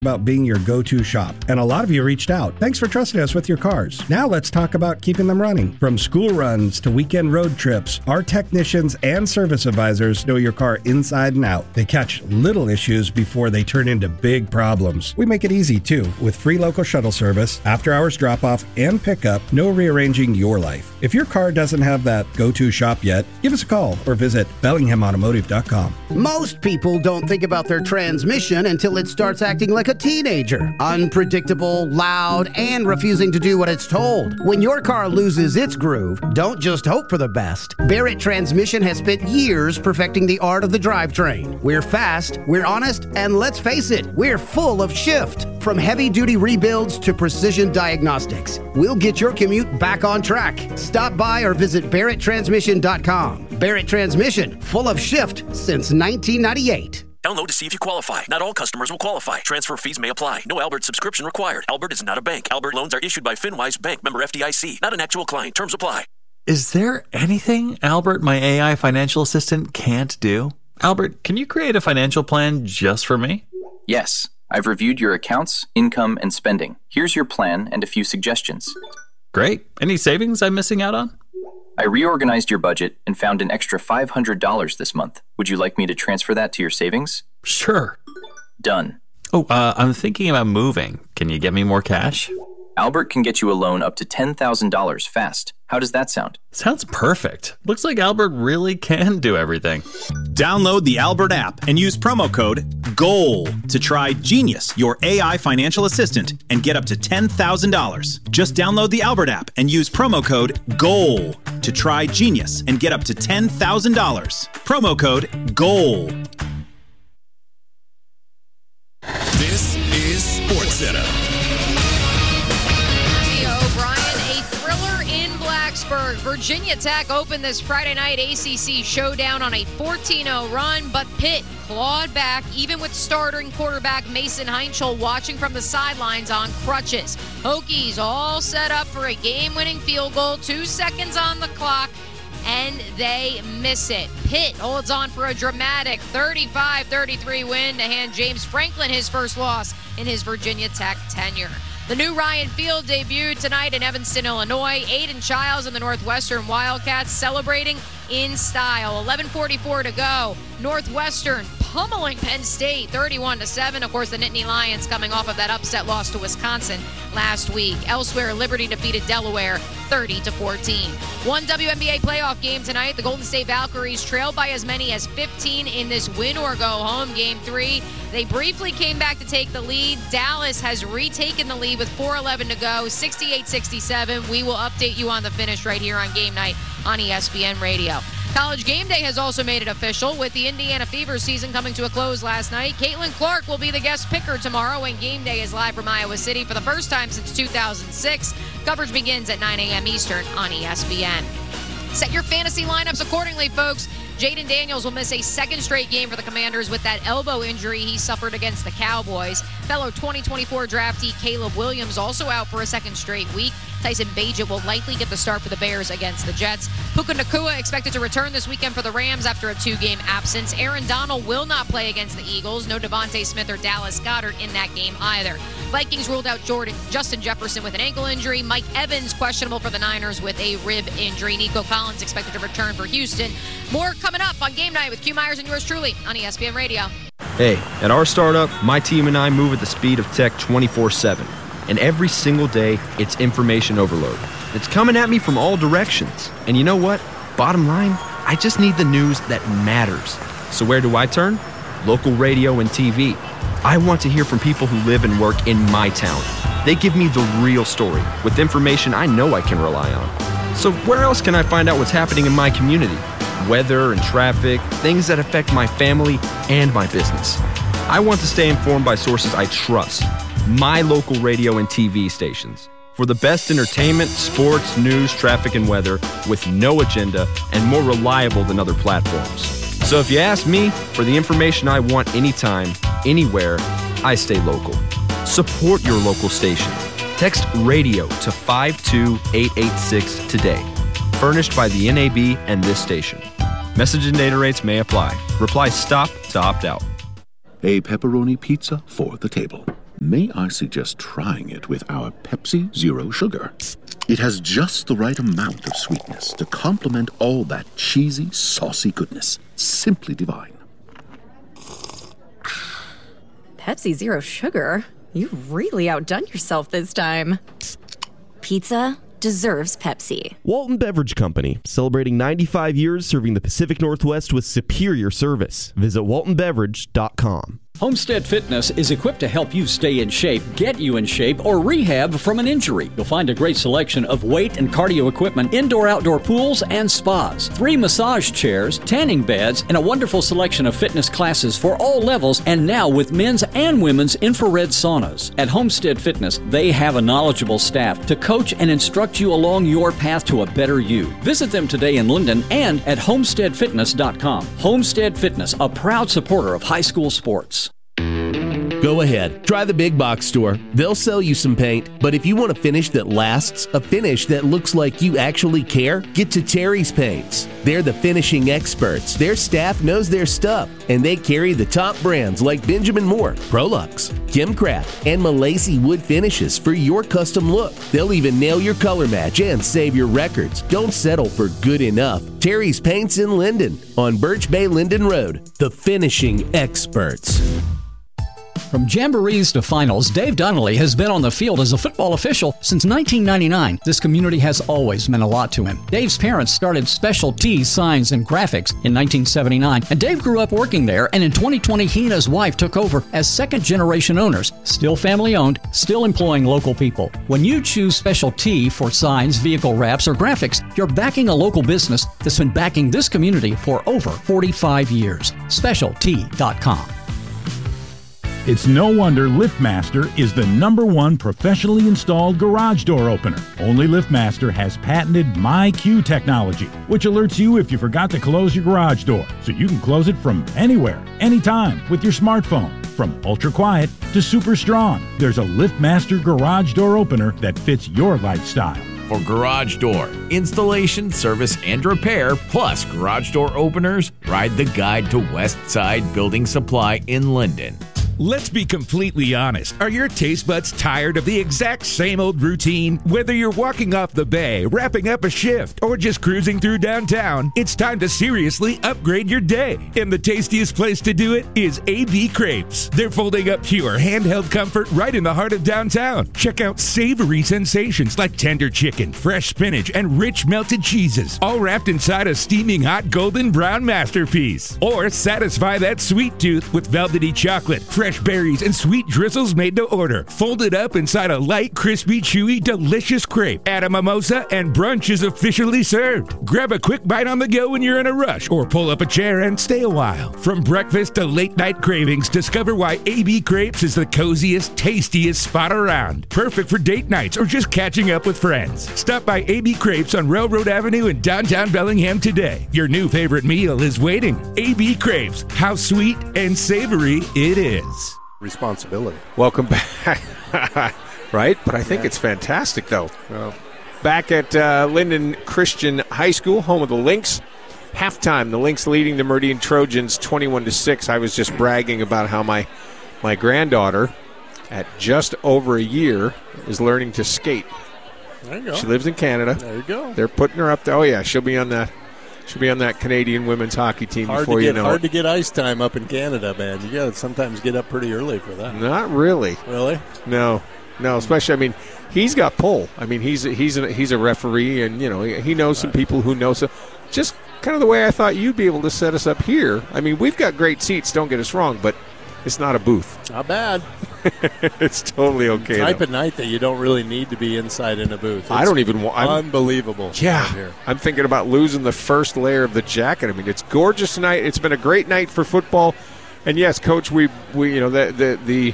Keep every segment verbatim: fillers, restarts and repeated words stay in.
about being your go-to shop, and a lot of you reached out. Thanks for trusting us with your cars. Now let's talk about keeping them running. From school runs to weekend road trips, our technicians and service advisors know your car inside and out. They catch little issues before they turn into big problems. We make it easy too, with free local shuttle service, after-hours drop-off, and pickup, no rearranging your life. If your car doesn't have that go-to shop yet, give us a call or visit bellingham automotive dot com. Most people don't think about their transmission until it starts acting like a teenager. Unpredictable, loud, and refusing to do what it's told. When your car loses its groove, don't just hope for the best. Barrett Transmission has spent years perfecting the art of the drivetrain. We're fast, we're honest, and let's face it, we're full of shift. From heavy-duty rebuilds to precision diagnostics, we'll get your commute back on track. Stop by or visit barrett transmission dot com. Barrett Transmission, full of shift since nineteen ninety-eight. Download to see if you qualify. Not all customers will qualify. Transfer fees may apply. No Albert subscription required. Albert is not a bank. Albert loans are issued by FinWise Bank, member F D I C. Not an actual client. Terms apply. Is there anything Albert, my A I financial assistant, can't do? Albert, can you create a financial plan just for me? Yes. I've reviewed your accounts, income, and spending. Here's your plan and a few suggestions. Great. Any savings I'm missing out on? I reorganized your budget and found an extra five hundred dollars this month. Would you like me to transfer that to your savings? Sure. Done. Oh, uh, I'm thinking about moving. Can you get me more cash? Albert can get you a loan up to ten thousand dollars fast. How does that sound? Sounds perfect. Looks like Albert really can do everything. Download the Albert app and use promo code GOAL to try Genius, your A I financial assistant, and get up to ten thousand dollars. Just download the Albert app and use promo code GOAL to try Genius and get up to ten thousand dollars. Promo code GOAL. This is SportsCenter. Virginia Tech opened this Friday night A C C showdown on a fourteen oh run, but Pitt clawed back, even with starting quarterback Mason Heinschel watching from the sidelines on crutches. Hokies all set up for a game-winning field goal, two seconds on the clock, and they miss it. Pitt holds on for a dramatic thirty-five thirty-three win to hand James Franklin his first loss in his Virginia Tech tenure. The new Ryan Field debuted tonight in Evanston, Illinois. Aiden Childs and the Northwestern Wildcats celebrating in style. eleven forty-four to go. Northwestern pummeling Penn State thirty-one to seven. Of course, the Nittany Lions coming off of that upset loss to Wisconsin last week. Elsewhere, Liberty defeated Delaware thirty to fourteen. One W N B A playoff game tonight. The Golden State Valkyries trailed by as many as fifteen in this win or go home game three. They briefly came back to take the lead. Dallas has retaken the lead with four eleven to go, sixty-eight sixty-seven. We will update you on the finish right here on Game Night on E S P N Radio. College Game Day has also made it official with the Indiana Fever season coming to a close last night. Caitlin Clark will be the guest picker tomorrow when Game Day is live from Iowa City for the first time since two thousand six. Coverage begins at nine a.m. Eastern on E S P N. Set your fantasy lineups accordingly, folks. Jaden Daniels will miss a second straight game for the Commanders with that elbow injury he suffered against the Cowboys. Fellow twenty twenty-four draftee Caleb Williams also out for a second straight week. Tyson Bagent will likely get the start for the Bears against the Jets. Puka Nacua expected to return this weekend for the Rams after a two-game absence. Aaron Donald will not play against the Eagles. No Devontae Smith or Dallas Goedert in that game either. Vikings ruled out Jordan Justin Jefferson with an ankle injury. Mike Evans questionable for the Niners with a rib injury. Nico Collins expected to return for Houston. More coming up on Game Night with Q Myers and yours truly on E S P N Radio. Hey, at our startup, my team and I move at the speed of tech twenty-four seven. And every single day, it's information overload. It's coming at me from all directions. And you know what? Bottom line, I just need the news that matters. So where do I turn? Local radio and T V. I want to hear from people who live and work in my town. They give me the real story with information I know I can rely on. So where else can I find out what's happening in my community? Weather and traffic, things that affect my family and my business. I want to stay informed by sources I trust. My local radio and T V stations. For the best entertainment, sports, news, traffic, and weather with no agenda and more reliable than other platforms. So if you ask me for the information I want anytime, anywhere, I stay local. Support your local station. Text RADIO to five two eight eight six today. Furnished by the N A B and this station. Message and data rates may apply. Reply STOP to opt out. A pepperoni pizza for the table. May I suggest trying it with our Pepsi Zero Sugar? It has just the right amount of sweetness to complement all that cheesy, saucy goodness. Simply divine. Pepsi Zero Sugar? You've really outdone yourself this time. Pizza deserves Pepsi. Walton Beverage Company, celebrating ninety-five years serving the Pacific Northwest with superior service. Visit walton beverage dot com. Homestead Fitness is equipped to help you stay in shape, get you in shape, or rehab from an injury. You'll find a great selection of weight and cardio equipment, indoor-outdoor pools, and spas. Three massage chairs, tanning beds, and a wonderful selection of fitness classes for all levels, and now with men's and women's infrared saunas. At Homestead Fitness, they have a knowledgeable staff to coach and instruct you along your path to a better you. Visit them today in Linden and at homestead fitness dot com. Homestead Fitness, a proud supporter of high school sports. Go ahead, try the big box store. They'll sell you some paint, but if you want a finish that lasts, a finish that looks like you actually care, get to Terry's Paints. They're the finishing experts. Their staff knows their stuff, and they carry the top brands like Benjamin Moore, Prolux, Kimcraft, and Malaysia wood finishes for your custom look. They'll even nail your color match and save your records. Don't settle for good enough. Terry's Paints in Linden on Birch Bay Linden Road. The finishing experts. From jamborees to finals, Dave Donnelly has been on the field as a football official since nineteen ninety-nine. This community has always meant a lot to him. Dave's parents started Special T Signs and Graphics in nineteen seventy-nine, and Dave grew up working there, and in twenty twenty, he and his wife took over as second-generation owners, still family-owned, still employing local people. When you choose Special T for signs, vehicle wraps, or graphics, you're backing a local business that's been backing this community for over forty-five years. special t dot com. It's no wonder LiftMaster is the number one professionally installed garage door opener. Only LiftMaster has patented MyQ technology, which alerts you if you forgot to close your garage door, so you can close it from anywhere, anytime, with your smartphone. From ultra quiet to super strong, there's a LiftMaster garage door opener that fits your lifestyle. For garage door installation, service, and repair, plus garage door openers, ride the guide to West Side Building Supply in Linden. Let's be completely honest. Are your taste buds tired of the exact same old routine? Whether you're walking off the bay, wrapping up a shift, or just cruising through downtown, it's time to seriously upgrade your day. And the tastiest place to do it is A B Crepes. They're folding up pure handheld comfort right in the heart of downtown. Check out savory sensations like tender chicken, fresh spinach, and rich melted cheeses, all wrapped inside a steaming hot golden brown masterpiece. Or satisfy that sweet tooth with velvety chocolate, fresh berries, and sweet drizzles made to order. Folded up inside a light, crispy, chewy, delicious crepe. Add a mimosa and brunch is officially served. Grab a quick bite on the go when you're in a rush, or pull up a chair and stay a while. From breakfast to late night cravings, discover why A B Crepes is the coziest, tastiest spot around. Perfect for date nights or just catching up with friends. Stop by A B Crepes on Railroad Avenue in downtown Bellingham today. Your new favorite meal is waiting. A B Crepes, how sweet and savory it is. Responsibility. Welcome back. Right? But I think yeah. It's fantastic, though. Well, back at uh, Linden Christian High School, home of the Lynx. Halftime, the Lynx leading the Meridian Trojans twenty-one to six. I was just bragging about how my, my granddaughter, at just over a year, is learning to skate. There you go. She lives in Canada. There you go. They're putting her up there. Oh, yeah, she'll be on that. She'll be on that Canadian women's hockey team hard before to get, you know hard it. to get ice time up in Canada, man. You got to sometimes get up pretty early for that. Not really. Really? No, no. Especially, I mean, he's got pull. I mean, he's he's a, he's a referee, and you know he knows some people who know some. Just kind of the way I thought you'd be able to set us up here. I mean, we've got great seats. Don't get us wrong, but it's not a booth. Not bad. It's totally okay. Type though. of night that you don't really need to be inside in a booth. It's I don't even want. Unbelievable. Yeah, here. I'm thinking about losing the first layer of the jacket. I mean, it's gorgeous tonight. It's been a great night for football, and yes, Coach, we we you know the the the,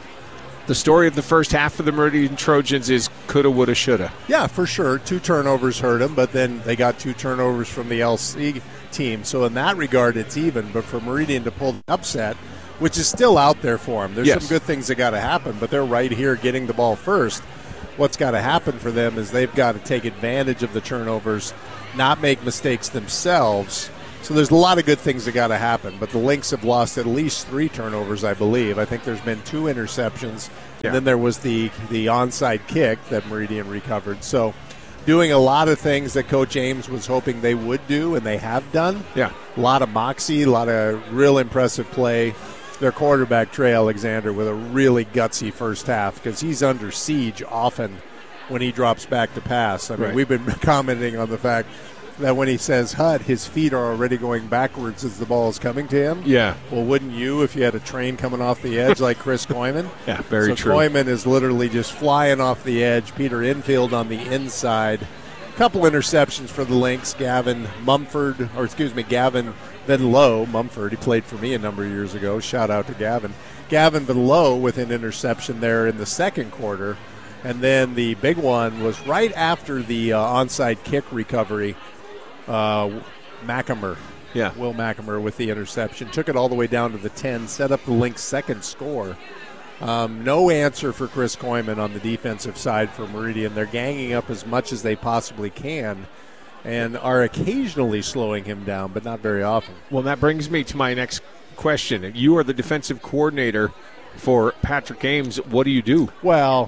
the story of the first half of the Meridian Trojans is coulda, woulda, shoulda. Yeah, for sure. Two turnovers hurt them, but then they got two turnovers from the L C team. So in that regard, it's even. But for Meridian to pull the upset, which is still out there for them. There's yes. some good things that got to happen, but they're right here getting the ball first. What's got to happen for them is they've got to take advantage of the turnovers, not make mistakes themselves, So there's a lot of good things that got to happen. But the Lynx have lost at least three turnovers, I believe. I think there's been two interceptions. Yeah. And then there was the, the onside kick that Meridian recovered. So doing a lot of things that Coach Ames was hoping they would do, and they have done. Yeah. A lot of moxie, a lot of real impressive play. Their quarterback, Trey Alexander, with a really gutsy first half because he's under siege often when he drops back to pass. I mean, right. we've been commenting on the fact that when he says hut, his feet are already going backwards as the ball is coming to him. Yeah. Well, wouldn't you if you had a train coming off the edge like Chris Koyman? Yeah, very so true. Koyman is literally just flying off the edge. Peter Infield on the inside. A couple interceptions for the Lynx. Gavin Mumford, or excuse me, Gavin Van Lowe. Mumford, he played for me a number of years ago. Shout out to Gavin. Gavin Van Lowe with an interception there in the second quarter. And then the big one was right after the uh, onside kick recovery. Uh, Mackamer, yeah, Will Mackamer with the interception, took it all the way down to the ten, set up the Lynx' second score. Um, no answer for Chris Koyman on the defensive side for Meridian. They're ganging up as much as they possibly can and are occasionally slowing him down, but not very often. Well, that brings me to my next question. You are the defensive coordinator for Patrick Ames. What do you do? Well,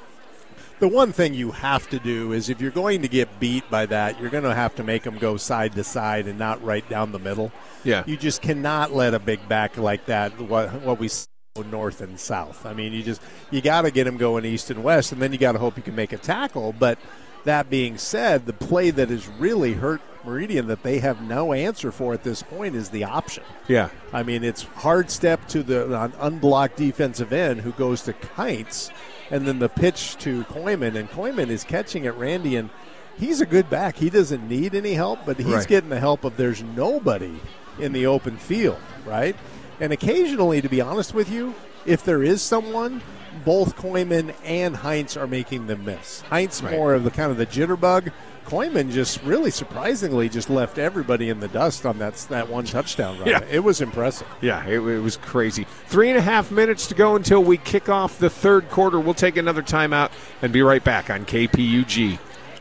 the one thing you have to do is if you're going to get beat by that, you're going to have to make them go side to side and not right down the middle. Yeah. You just cannot let a big back like that, what, what we see north and south. I mean, you just you got to get them going east and west, and then you got to hope you can make a tackle. But that being said, the play that has really hurt Meridian that they have no answer for at this point is the option. Yeah. I mean, it's hard step to the uh, unblocked defensive end who goes to Kites, and then the pitch to Koyman, and Koyman is catching it, Randy, and he's a good back. He doesn't need any help, but he's right. getting the help of there's nobody in the open field, right? And occasionally, to be honest with you, if there is someone, both Koyman and Heinz are making them miss. Heinz right. more of the kind of the jitterbug. Koyman just really surprisingly just left everybody in the dust on that that one touchdown run. Yeah. It was impressive. Yeah, it, it was crazy. Three and a half minutes to go until we kick off the third quarter. We'll take another timeout and be right back on K P U G.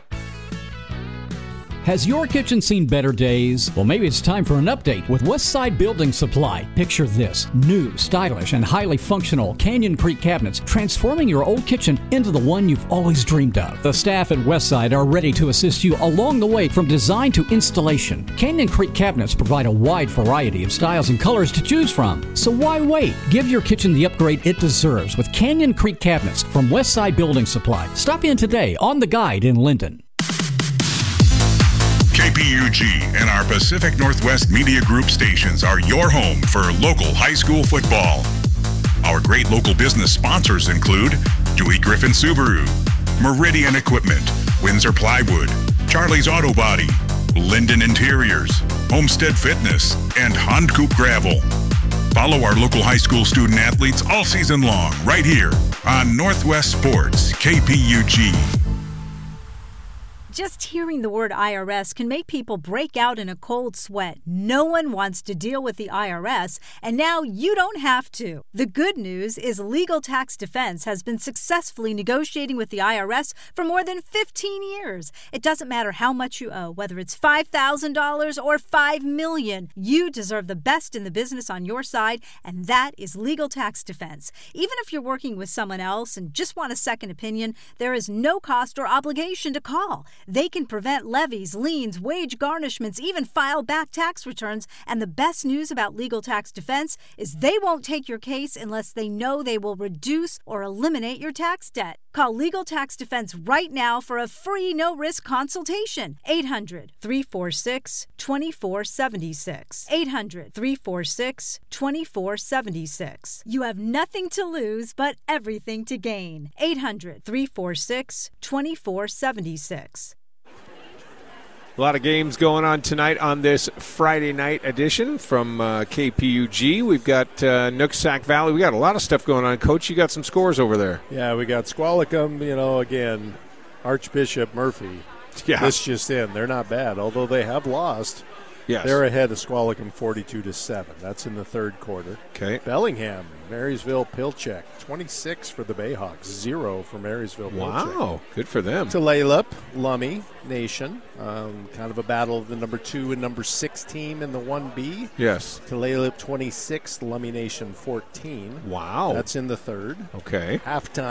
Has your kitchen seen better days? Well, maybe it's time for an update with Westside Building Supply. Picture this: new, stylish, and highly functional Canyon Creek cabinets, transforming your old kitchen into the one you've always dreamed of. The staff at Westside are ready to assist you along the way from design to installation. Canyon Creek cabinets provide a wide variety of styles and colors to choose from. So why wait? Give your kitchen the upgrade it deserves with Canyon Creek cabinets from Westside Building Supply. Stop in today on The Guide in Linden. K P U G and our Pacific Northwest Media Group stations are your home for local high school football. Our great local business sponsors include Dewey Griffin Subaru, Meridian Equipment, Windsor Plywood, Charlie's Auto Body, Linden Interiors, Homestead Fitness, and Hondkoop Gravel. Follow our local high school student athletes all season long right here on Northwest Sports, K P U G. Just hearing the word I R S can make people break out in a cold sweat. No one wants to deal with the I R S, and now you don't have to. The good news is Legal Tax Defense has been successfully negotiating with the I R S for more than fifteen years. It doesn't matter how much you owe, whether it's five thousand dollars or five million dollars. You deserve the best in the business on your side, and that is Legal Tax Defense. Even if you're working with someone else and just want a second opinion, there is no cost or obligation to call. They can prevent levies, liens, wage garnishments, even file back tax returns. And the best news about Legal Tax Defense is they won't take your case unless they know they will reduce or eliminate your tax debt. Call Legal Tax Defense right now for a free no-risk consultation. eight hundred, three four six, two four seven six. eight hundred, three four six, two four seven six. You have nothing to lose but everything to gain. eight hundred, three four six, two four seven six. A lot of games going on tonight on this Friday night edition from uh, K P U G. We've got uh, Nooksack Valley. We got a lot of stuff going on. Coach, you got some scores over there. Yeah, we got Squalicum, you know, again, Archbishop Murphy. Yeah. This just in. They're not bad, although they have lost. Yes. They're ahead of Squalicum forty-two to seven. That's in the third quarter. Okay. Bellingham, Marysville, Pilchuck, twenty-six for the Bayhawks, zero for Marysville, Pilchuck. Wow, good for them. Tulalip, Lummi, Nation. Um, kind of a battle of the number two and number six team in the one B. Yes. Tulalip twenty-six, Lummi Nation fourteen. Wow. That's in the third. Okay. Halftime.